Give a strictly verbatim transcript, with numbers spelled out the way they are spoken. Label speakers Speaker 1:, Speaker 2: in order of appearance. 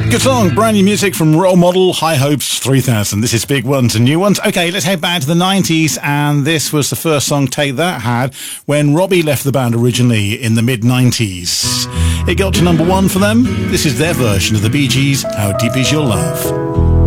Speaker 1: Good song, brand new music from Role Model, High Hopes three thousand. This is Big Ones and New Ones. Okay, let's head back to the nineties, and this was the first song Take That had when Robbie left the band originally in the mid nineties. It got to number one for them. This is their version of the Bee Gees, How Deep Is Your Love?